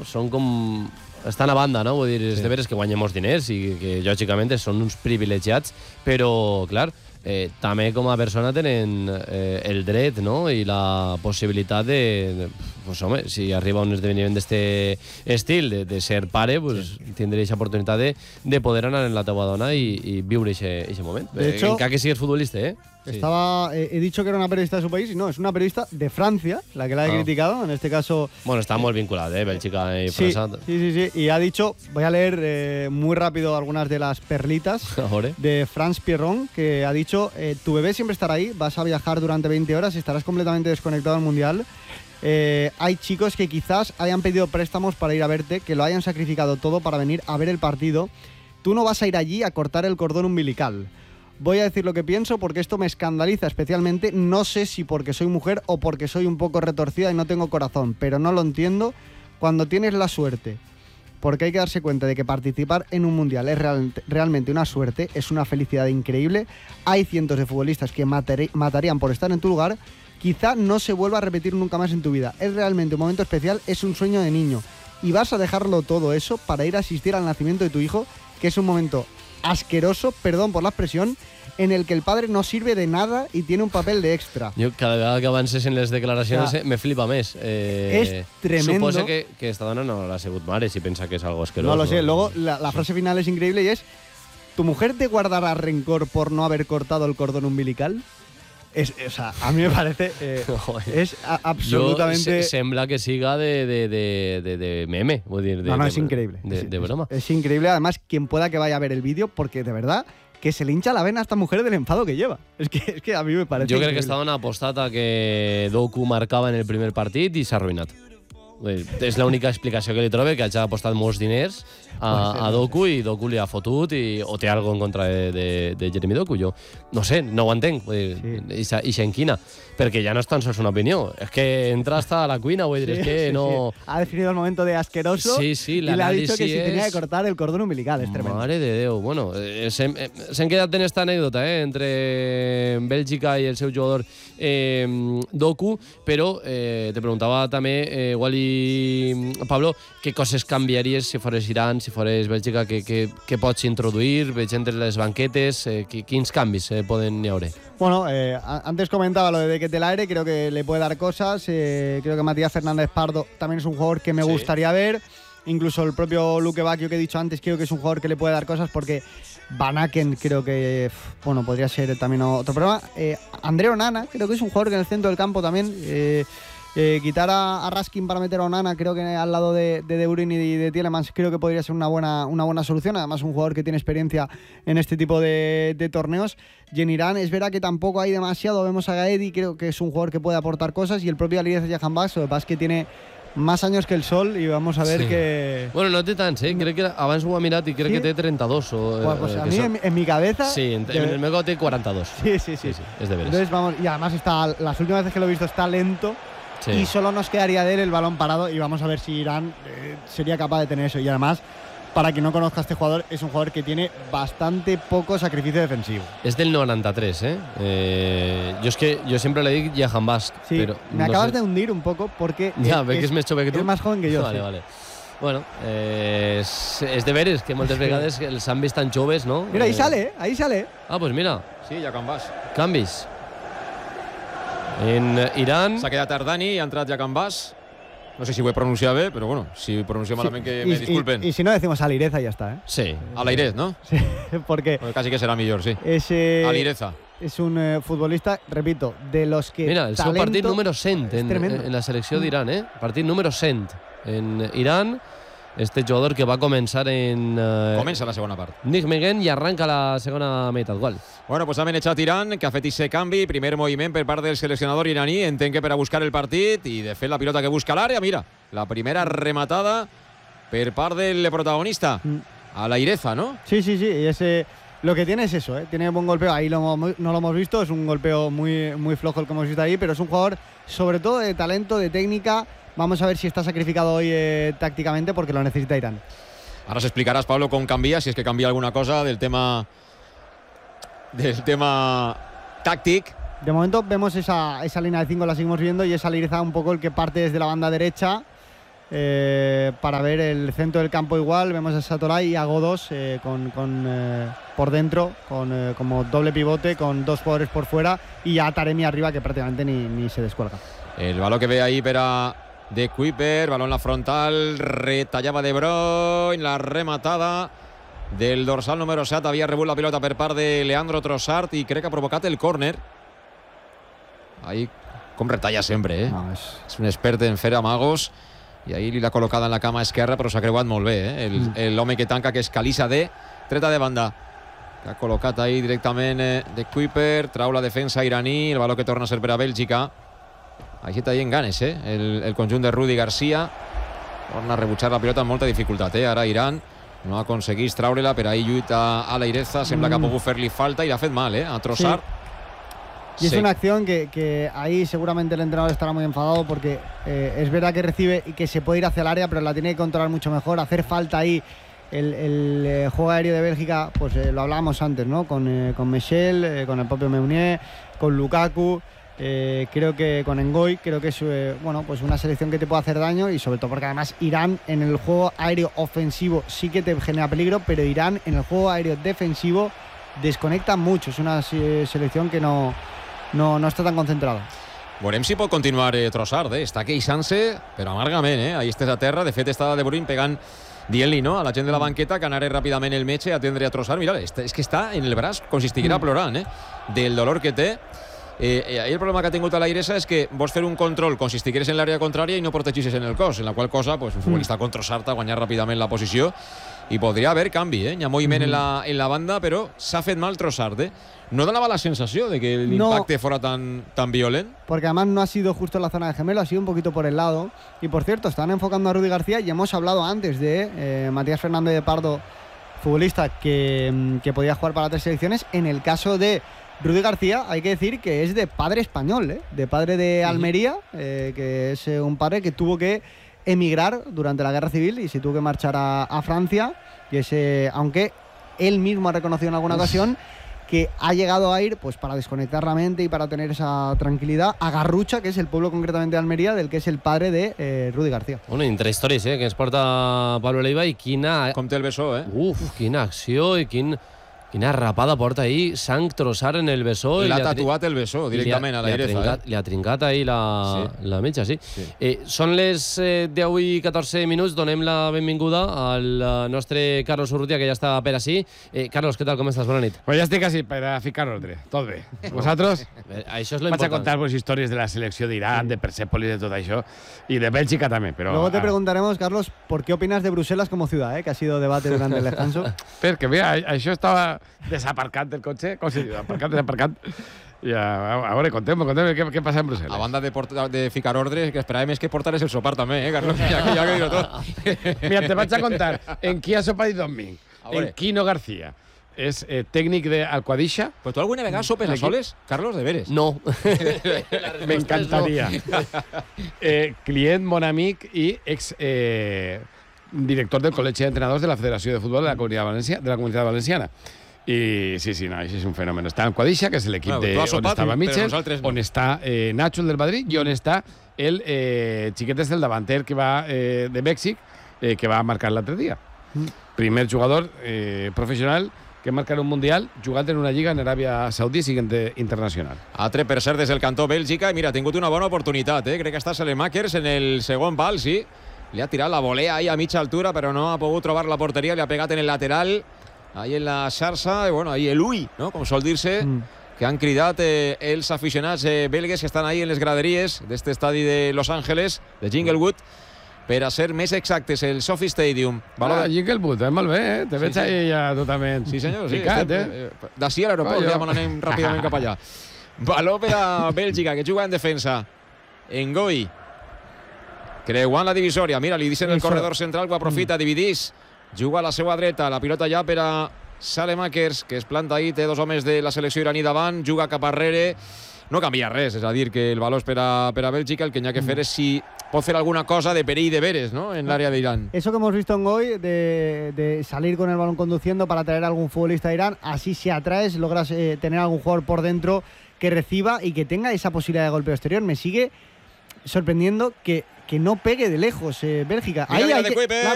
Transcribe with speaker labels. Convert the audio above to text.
Speaker 1: són com... estan a banda, no? Vull dir, és de veres que guanyem molts diners i que, lògicament, són uns privilegiats, però, clar, també com a persona tenen el dret, no? I la possibilitat de pues, home, si arriba un esdeveniment d'aquest estil, de ser pare, pues, tindré aquesta oportunitat de poder anar en la teua dona i viure aquest moment.
Speaker 2: De hecho,
Speaker 1: encara que sigues futbolista,
Speaker 2: He dicho que era una periodista de su país y no, es una periodista de Francia la que la he criticado, en este caso...
Speaker 1: Bueno, está muy vinculada, Bélgica y
Speaker 2: sí,
Speaker 1: Francia.
Speaker 2: Sí, y ha dicho, voy a leer muy rápido algunas de las perlitas de France Pierron, que ha dicho, tu bebé siempre estará ahí, vas a viajar durante 20 horas y estarás completamente desconectado del Mundial. Hay chicos que quizás hayan pedido préstamos para ir a verte, que lo hayan sacrificado todo para venir a ver el partido. Tú no vas a ir allí a cortar el cordón umbilical. Voy a decir lo que pienso porque esto me escandaliza especialmente. No sé si porque soy mujer o porque soy un poco retorcida y no tengo corazón, pero no lo entiendo. Cuando tienes la suerte, porque hay que darse cuenta de que participar en un mundial es realmente una suerte, es una felicidad increíble. Hay cientos de futbolistas que matarían por estar en tu lugar. Quizá no se vuelva a repetir nunca más en tu vida. Es realmente un momento especial, es un sueño de niño. Y vas a dejarlo todo eso para ir a asistir al nacimiento de tu hijo, que es un momento asqueroso, perdón por la expresión, en el que el padre no sirve de nada y tiene un papel de extra.
Speaker 1: Jo cada vegada que avances en les declaracions me flipa més.
Speaker 2: És tremendo.
Speaker 1: Suposo que esta dona no l'ha sigut mare si pensa que és algo asqueroso.
Speaker 2: No lo sé. Luego la frase final es increíble y es: ¿tu mujer te guardará rencor por no haber cortado el cordón umbilical? O sea, a mí me parece es absolutamente...
Speaker 1: Sembla que siga de meme. Vull dir,
Speaker 2: no, es increíble.
Speaker 1: De broma.
Speaker 2: Es increíble. Además, quien pueda que vaya a ver el vídeo, porque de verdad que se le hincha la vena a esta mujer del enfado que lleva. Es que a mí me parece
Speaker 1: Jo crec que esta dona ha apostat a que Doku marcava en el primer partit i s'ha arruïnat. És l'única explicació que li trobo, que hagi apostat molts diners a Doku i Doku li ha fotut o té alguna cosa en contra de Jeremy Doku. Jo no sé, no ho entenc. I s'enquina. Perquè ja no és tan sols una opinió. És que entra hasta a la cuina, vull dir, és que no...
Speaker 2: Ha definido el momento de asqueroso y le ha dicho que si tenía que cortar el cordón umbilical. Es tremendo.
Speaker 1: Mare de Déu. Bueno, s'hem quedat en esta anècdota entre Bèlgica i el seu jugador Doku, però te preguntava també, Wally, Pablo, què coses canviaries si fores Iran, si fores Bèlgica, què pots introduir, veig entre les banquetes, quins canvis poden hi haver?
Speaker 2: Bueno, antes comentaba lo de Ketelaere, creo que le puede dar cosas, creo que Matías Fernández Pardo también es un jugador que me gustaría ver, incluso el propio Luke Bacchio que he dicho antes, creo que es un jugador que le puede dar cosas porque Van Aken creo que, bueno, podría ser también otro problema. André Onana, creo que es un jugador que en el centro del campo también... quitar a Raskin para meter a Onana, creo que al lado de Bruyne y de Tielemans, creo que podría ser una buena solución. Además, un jugador que tiene experiencia en este tipo de torneos. Y en Irán es verdad que tampoco hay demasiado. Vemos a Gaedi, creo que es un jugador que puede aportar cosas. Y el propio Alireza Jahanbakhsh, lo que pasa es que tiene más años que el sol y vamos a ver que...
Speaker 1: Bueno, no té tants, crec que abans ho ha mirat i crec que té 32.
Speaker 2: Pues a mí en mi cabeza...
Speaker 1: Sí, en el meu té 42.
Speaker 2: Sí.
Speaker 1: És de veres.
Speaker 2: Entonces, vamos, y además las últimas veces que lo he visto está lento. Sí. Y solo nos quedaría de él el balón parado y vamos a ver si Irán sería capaz de tener eso. Y además, para quien no conozca a este jugador, es un jugador que tiene bastante poco sacrificio defensivo.
Speaker 1: Es del 93, yo siempre le digo Jahanbakhsh.
Speaker 2: Sí,
Speaker 1: pero
Speaker 2: me acabas de hundir un poco porque
Speaker 1: es
Speaker 2: más joven que yo.
Speaker 1: Vale. Bueno, és de veres que moltes vegades els han vist tan joves, no?
Speaker 2: Mira, ahí sale.
Speaker 1: Ah, pues mira.
Speaker 3: Sí, Jahanbakhsh.
Speaker 1: Canvis. En Irán...
Speaker 3: S'ha quedat Ardani i ha entrat Jahanbakhsh. No sé si ho he pronunciat bé, però bueno, si ho pronuncio malament que me disculpen.
Speaker 2: Y si no decimos Alireza, ya está,
Speaker 1: Sí.
Speaker 3: Alairez, ¿no?
Speaker 2: Sí, porque...
Speaker 3: Bueno, casi que será millor, sí. Alireza.
Speaker 2: És un futbolista, repito, de los que...
Speaker 1: Mira, el seu partit número 100 en la selecció d'Iran, Partit número 100 en Iran. Este jugador que va començar en...
Speaker 3: Comença la segona part.
Speaker 1: Nijmegen i arranca la segona meitat. Gol.
Speaker 3: Bueno, pues ha manejat Iran, que ha fet aquest canvi. Primer moviment per part del seleccionador iraní. Entenc que per a buscar el partit i de fet la pilota que busca l'àrea. Mira, la primera rematada per part del protagonista. A la Ireza, ¿no?
Speaker 2: Sí. Y ese... Lo que tiene es eso, tiene buen golpeo, ahí no lo hemos visto, es un golpeo muy, muy flojo el que hemos visto ahí, pero es un jugador sobre todo de talento, de técnica. Vamos a ver si está sacrificado hoy tácticamente porque lo necesita Irán.
Speaker 3: Ahora se explicarás, Pablo, con cambia, si es que cambia alguna cosa del tema táctic.
Speaker 2: De momento vemos esa línea de 5, la seguimos viendo, y es Alireza un poco el que parte desde la banda derecha. para ver el centro del campo igual. Vemos a Satoray y a Godos por dentro, como doble pivote, con 2 jugadores por fuera, y a Taremi arriba, que prácticamente ni se descuelga.
Speaker 3: El balón que ve ahí per de Kuiper, balón la frontal, retallava De Bruyne, la rematada del dorsal número 7, havia rebut la pilota per part de Leandro Trossard i crec que ha provocat el córner. Ahí, com retalla sempre, eh? No, és un expert en fer amagos, i ahir l'ha col·locada en la cama esquerra, però s'ha creuat molt bé, eh? L'home que tanca, que és Kalisa D, treta de banda, que ha col·locat ahí directament de Kuiper, trau la defensa iraní, el baló que torna a ser per a Bèlgica. Així tenien ganes, el conjunt de Rudi Garcia. Torna a rebutjar la pilota amb molta dificultat, Ara Iran no aconseguís traure-la, per ahí lluita a l'Aireza, sembla que ha pogut fer-li falta i l'ha fet mal, a Trossard.
Speaker 2: Sí. Y es una acción que ahí seguramente el entrenador estará muy enfadado, porque es verdad que recibe y que se puede ir hacia el área, pero la tiene que controlar mucho mejor. Hacer falta ahí el juego aéreo de Bélgica, pues lo hablábamos antes, ¿no? Con Michel, con el propio Meunier, con Lukaku. Creo que con Ngoy, creo que es pues una selección que te puede hacer daño, y sobre todo porque además Irán en el juego aéreo ofensivo sí que te genera peligro, pero Irán en el juego aéreo defensivo desconecta mucho. Es una selección que no està tan concentrada.
Speaker 3: Veurem si pot continuar Trossard, està queixant-se, però amargament, ahí estàs a terra. De fet, està De Bruyne pegant, dient-li, no?, a la gent de la banqueta que anaré ràpidament el metge a atendre a Trossard. Mira, és que està en el braç com si estiguera plorant, del dolor que té. Ahí el problema que ha tingut a l'Aireza és que vols fer un control com si estigueres en l'àrea contrària i no protegissis en el cos, en la qual cosa pues, un futbolista con Trossard ha guanyat ràpidament la posició i podria haver canvi, Hi ha moviment en la banda, però s'ha fet mal Trossard, No donava la sensació de que el impacte fuera tan violent.
Speaker 2: Porque además no ha sido justo en la zona de gemelo, ha sido un poquito por el lado. Y por cierto, están enfocando a Rudi García, y hemos hablado antes de Matías Fernández de Pardo, futbolista que podía jugar para 3 selecciones. En el caso de Rudi García, hay que decir que es de padre español, de padre de Almería, que es un padre que tuvo que emigrar durante la Guerra Civil y se tuvo que marchar a Francia. Y aunque él mismo ha reconocido en alguna ocasión que ha llegado a ir, pues, para desconectar la mente y para tener esa tranquilidad, a Garrucha, que es el pueblo concretamente de Almería, del que es el padre de Rudi García.
Speaker 1: Bueno, entre històries, que ens porta Pablo Leiva, i quina...
Speaker 3: Com té el bessó,
Speaker 1: Quina acció i quina rapada porta ahir Sang Trossard en el bessó.
Speaker 3: L'ha tatuat el bessó directament a l'Aireza.
Speaker 1: Li ha trincat ahir la metja, sí. Són les 10 i 14 minuts. Donem la benvinguda al nostre Carlos Urrutia, que ja està per ací. Carlos, què tal, com estàs? Bona nit.
Speaker 4: Pues ja estic així per a ficar ordre. Tot bé. Vosaltres?
Speaker 1: Això és lo
Speaker 4: important. Vaig a contar històries de la selecció d'Iran, de Persèpolis, de tot això, i de Bèlgica també. Però
Speaker 2: luego te preguntaremos, Carlos, ¿por qué opinas de Bruselas como ciudad, que ha sido debate durante el descanso?
Speaker 4: Perquè, mira, això estava desaparcant el cotxe, com se diu, desaparcant. I a veure, contem què passa en Brussel·les.
Speaker 3: A banda de ficar ordre, que esperàvem és que portares el sopar també, Carlos? Ja que dir-ho tot.
Speaker 4: Mira, te vaig a contar en qui ha sopat i dormit. En Quino García. És tècnic d'Alquadisha.
Speaker 3: Però tu alguna vegada sopes a soles, Carlos, de veres?
Speaker 1: No.
Speaker 4: M'encantaria. Client, bon amic i ex director del Col·legi d'Entrenadors de la Federació de Futbol de la Comunitat Valenciana. I sí, no, això és un fenomen. Està en Quadisha, que és l'equip on estava Mitchell, on està Nacho, el del Madrid, i on està el xiquet del davanter que va de Mèxic, que va marcar l'altre dia. Primer jugador professional que marca un mundial jugant en una lliga en Aràbia Saudí siguent internacional.
Speaker 3: Altre, per cert, des del cantó Bèlgica, i mira, ha tingut una bona oportunitat, crec que està Selemakers en el segon pal, sí. Li ha tirat la volea ahí a mitja altura, però no ha pogut trobar la porteria, li ha pegat en el lateral, ahí en la xarxa, i bueno, ahí el ui, no? Com sol dir-se, que han cridat els aficionats belgues que estan ahí en les graderies d'este estadi de Los Ángeles, de Jinglewood, per a ser més exactes, el Sophie Stadium.
Speaker 4: Jinglewood, molt bé, te veig ahí ja totalment.
Speaker 3: Sí, senyor, sí. D'ací a l'aeroport, ja anem ràpidament cap allà. Baló per a Bèlgica, que juga en defensa. Ngoy, creuant la divisòria. Mira, li dicen el corredor central que aprofita, dividís. Juga a la seva dreta, la pilota ja per a Salemakers, que es planta ahí, té 2 homes de la selecció iraní davant, juga cap arrere. No canvia res, és a dir, que el valor és per a Bèlgica, el que hi ha que fer és si pot fer alguna cosa de perill de veres, ¿no?, en l'àrea de Irán.
Speaker 2: Eso que hemos visto en Ngoy, de salir con el balón conduciendo para traer a algún futbolista de Irán, así si atraes, logras tener algún jugador por dentro que reciba y que tenga esa posibilidad de golpeo exterior. Me sigue sorprendiendo que no pegue de lejos Bélgica. Ahí hay que,